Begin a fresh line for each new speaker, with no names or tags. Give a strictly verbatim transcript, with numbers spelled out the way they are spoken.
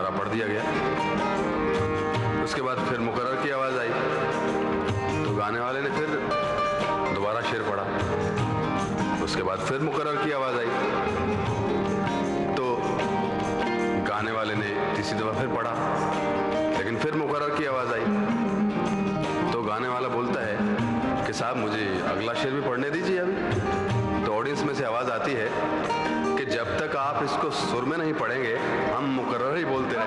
दोबारा पढ़ दिया गया। उसके बाद फिर मुकर्रर की आवाज़ आई तो गाने वाले ने फिर दोबारा शेर पढ़ा। उसके बाद फिर मुकर्रर की आवाज़ आई तो गाने वाले ने तीसरी दफ़ा फिर पढ़ा, लेकिन फिर मुकर्रर की आवाज़ आई तो गाने वाला बोलता है कि साहब मुझे अगला शेर भी पढ़ने दीजिए अभी। तो ऑडियंस में से आवाज़ आती है कि जब तक आप इसको सुर में नहीं पढ़ेंगे हम मुकर्रर ही बोलते रहेंगे।